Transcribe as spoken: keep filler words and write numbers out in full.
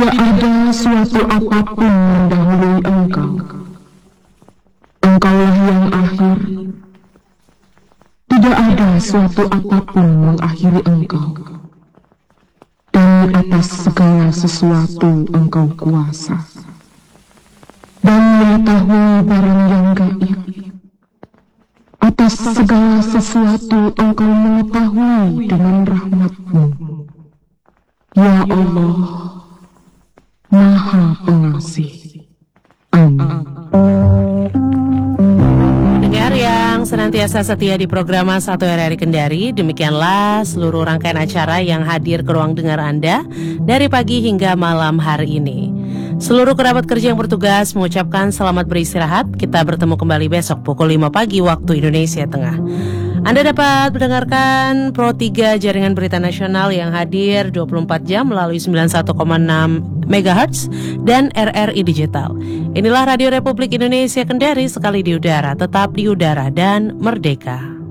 Tidak ada suatu apapun mendahului Engkau. Engkaulah yang akhir. Tidak ada suatu apapun mengakhiri Engkau. Dan atas segala sesuatu Engkau kuasa. Dan mengetahui barang yang gaib. Atas segala sesuatu Engkau mengetahui dengan rahmat-Mu. Ya Allah, Maha Pengasih. Amin. Pendengar yang senantiasa setia di program satu R R I Kendari, demikianlah seluruh rangkaian acara yang hadir ke ruang dengar Anda dari pagi hingga malam hari ini. Seluruh kerabat kerja yang bertugas mengucapkan selamat beristirahat. Kita bertemu kembali besok pukul lima pagi waktu Indonesia Tengah. Anda dapat mendengarkan Pro tiga Jaringan Berita Nasional yang hadir dua puluh empat jam melalui sembilan puluh satu koma enam megahertz dan R R I Digital. Inilah Radio Republik Indonesia Kendari, sekali di udara, tetap di udara dan merdeka.